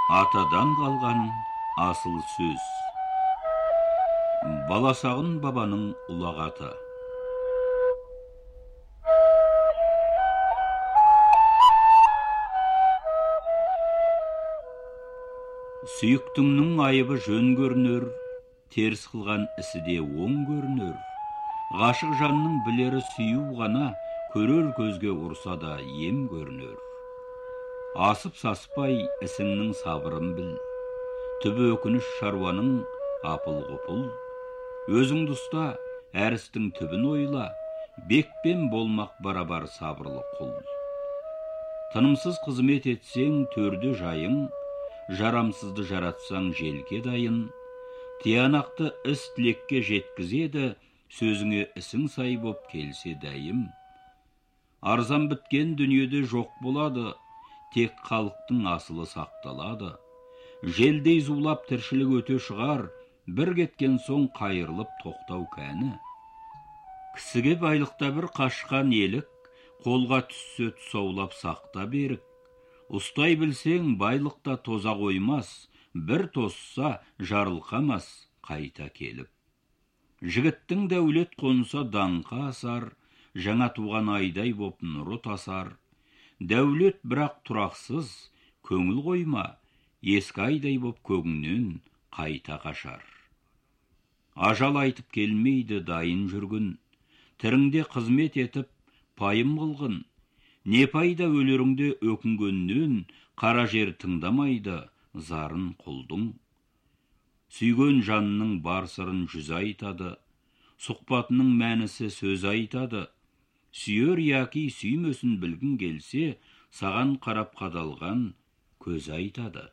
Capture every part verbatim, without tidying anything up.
Атадан қалған асыл сөз. Баласағын бабаның ұлағаты. Сүйіктіңнің айыбы жөн көрінер, теріс қылған ісі де оң көрінер. Ғашық жанның білері сүю ғана, көрер көзге ұрса да ем көрінер. Асып саспай ісіңнің сабырын біл, түбі өкініш шаруаның апыл-ғұпыл. Өзіңді ұста, әр істің түбін ойла, бекпен болмақ барабар сабырлы құл. Тынымсыз қызмет етсең төрде жайың, жарамсызды жаратсаң желке дайын. Тиянақты іс тілекке жеткізеді, сөзіңе ісің сай боп келсе дәйім. Арзан біткен дүниеде жоқ болады, тек халықтың асылы сақталады. Желдей зулап тіршілік өте шығар, бір кеткен соң қайырылып тоқтау кәні. Кісіге байлықта бір қашқан елік, қолға түссе тұсаулап сақта берік. Ұстай білсең байлықта тоза қоймас, бір тозса жарылқамас қайта келіп. Жігіттің дәулет қонса даңқа асар, жаңа туған айдай боп нұры тасар. Дәулет бірақ тұрақсыз, көңіл қойма, ескі айдай боп көгіңнен қайта қашар. Ажал айтып келмейді дайын жүргін, тіріңде қызмет етіп пайым қылғын. Не пайда өлеріңде өкінгеннен, қара жер тыңдамайды зарын құлдың. Сүйген жанның бар сырын жүз айтады, сұхбатының мәнісі сөз айтады. Сүйер яки сүймесін білгін келсе, саған қарап қадалған көз айтады.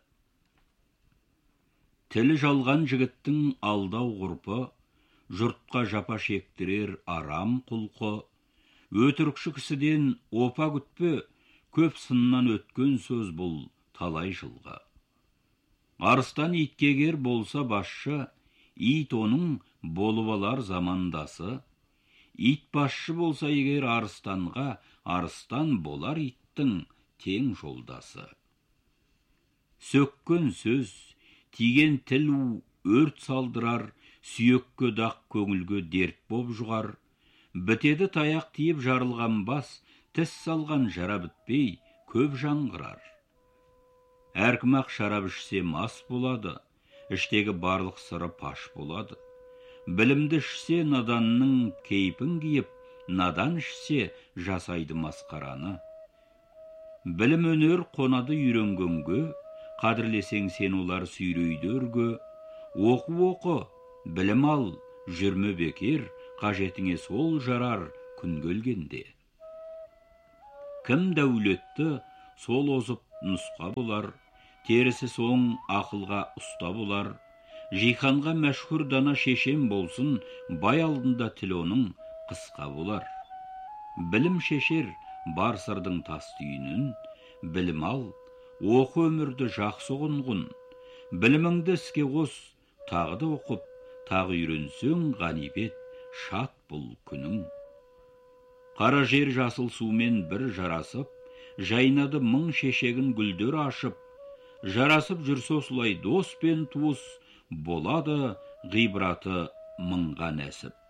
Тілі жалған жігіттің алдау ғұрпы, жұртқа жапа шектірер арам құлқы. Өтірікші кісіден опа күтпе, көп сыннан өткен сөз бұл талай жылға. Арыстан иткегер болса басшы, ит оның болып алар замандасы. Ит басшы болса егер арыстанға, арыстан болар иттің тең жолдасы. Сөккен сөз, тиген тіл өрт салдырар, сүйекке дақ көңілге дерт боп жұғар. Бітеді таяқ тиіп жарылған бас, тіс салған жара бітпей көп жаңғырар. Әркім-ақ шарап ішсе мас болады, іштегі барлық сыры паш болады. Білімді ішсе наданның кейпін киіп, надан ішсе жасайды масқараны. Білім өнер қонады үйренгенге, қадірлесең сен олар сүйрейді өрге. Оқу-оқы, білім ал, жүрме бекер, қажетіңе сол жарар күн келгенде. Кім дәулетті, сол озып нұсқа болар, терісі соң ақылға ұста болар. Жиһанға мәшһүр дана шешем болсын, бай алдында тіл оның қысқа болар. Білім шешер бар сырдың тас түйінін, білім ал, оқы өмірді жақсы ұғынғын. Біліміңді іске қос, тағы да оқып, тағы үйренсең ғанибет, шат бұл күнің. Қара жер жасыл сумен бір жарасып, жайнады мың шешегін гүлдер ашып. Жарасып жүрсе осылай дос пен туыс, болады ғибраты мыңға нәсіп.